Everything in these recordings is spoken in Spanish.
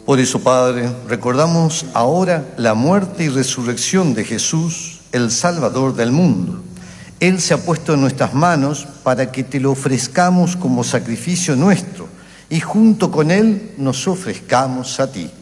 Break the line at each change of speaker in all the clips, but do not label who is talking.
Por eso, Padre, recordamos ahora la muerte y resurrección de Jesús, el Salvador del mundo. Él se ha puesto en nuestras manos para que te lo ofrezcamos como sacrificio nuestro y junto con Él nos ofrezcamos a ti.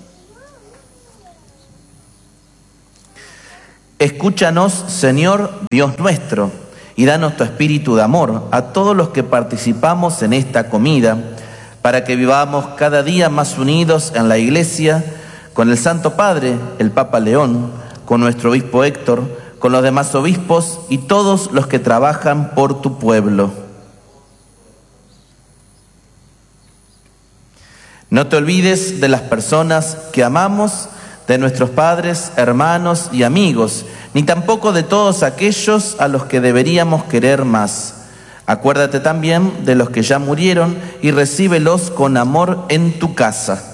Escúchanos, Señor Dios nuestro, y danos tu espíritu de amor a todos los que participamos en esta comida, para que vivamos cada día más unidos en la Iglesia, con el Santo Padre, el Papa León, con nuestro obispo Héctor, con los demás obispos y todos los que trabajan por tu pueblo. No te olvides de las personas que amamos, de nuestros padres, hermanos y amigos, ni tampoco de todos aquellos a los que deberíamos querer más. Acuérdate también de los que ya murieron y recíbelos con amor en tu casa.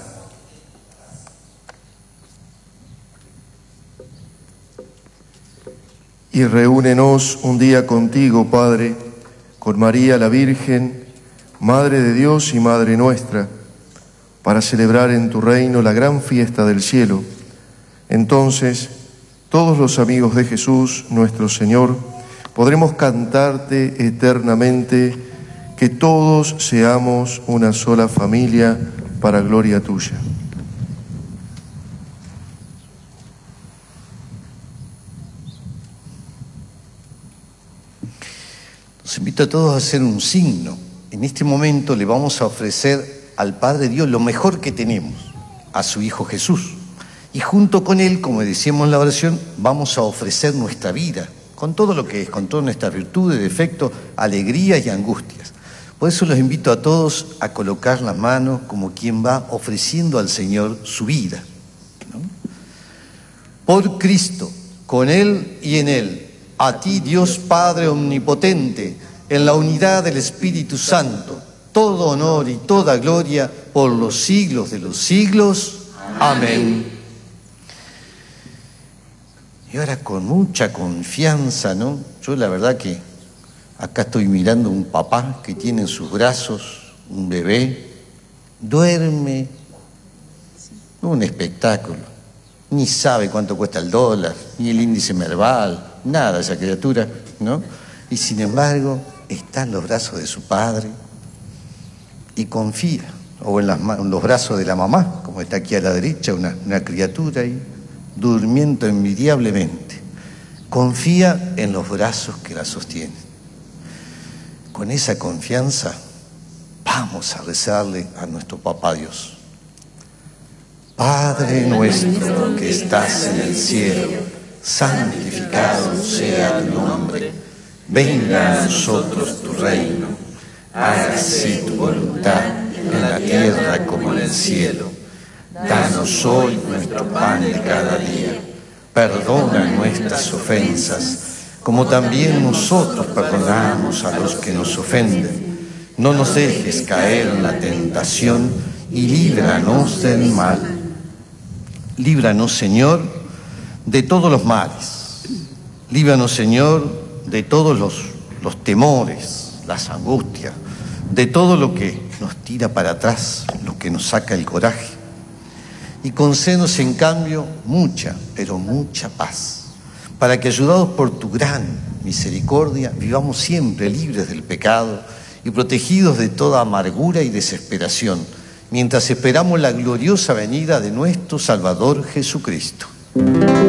Y reúnenos un día contigo, Padre, con María la Virgen, Madre de Dios y Madre nuestra, para celebrar en tu reino la gran fiesta del cielo. Entonces, todos los amigos de Jesús, nuestro Señor, podremos cantarte eternamente, que todos seamos una sola familia para gloria tuya.
Los invito a todos a hacer un signo. En este momento le vamos a ofrecer al Padre Dios lo mejor que tenemos, a su Hijo Jesús. Y junto con Él, como decíamos en la oración, vamos a ofrecer nuestra vida, con todo lo que es, con todas nuestras virtudes, defectos, alegrías y angustias. Por eso los invito a todos a colocar las manos como quien va ofreciendo al Señor su vida, ¿no? Por Cristo, con Él y en Él, a ti Dios Padre Omnipotente, en la unidad del Espíritu Santo, todo honor y toda gloria por los siglos de los siglos. Amén. Y ahora con mucha confianza, ¿no? Yo la verdad que acá estoy mirando un papá que tiene en sus brazos un bebé, duerme, un espectáculo, ni sabe cuánto cuesta el dólar, ni el índice Merval, nada esa criatura, ¿no? Y sin embargo está en los brazos de su padre y confía, o en los brazos de la mamá, como está aquí a la derecha, una criatura ahí, durmiendo envidiablemente. Confía en los brazos que la sostienen. Con esa confianza vamos a rezarle a nuestro Papá Dios. Padre nuestro que estás en el cielo, santificado sea tu nombre. Venga a nosotros tu reino. Hágase tu voluntad en la tierra como en el cielo. Danos hoy nuestro pan de cada día. Perdona nuestras ofensas, como también nosotros perdonamos a los que nos ofenden. No nos dejes caer en la tentación y líbranos del mal. Líbranos, Señor, de todos los males. Líbranos, Señor, de todos los temores, las angustias, de todo lo que nos tira para atrás, lo que nos saca el coraje. Y concédenos en cambio mucha, pero mucha paz, para que ayudados por tu gran misericordia vivamos siempre libres del pecado y protegidos de toda amargura y desesperación, mientras esperamos la gloriosa venida de nuestro Salvador Jesucristo.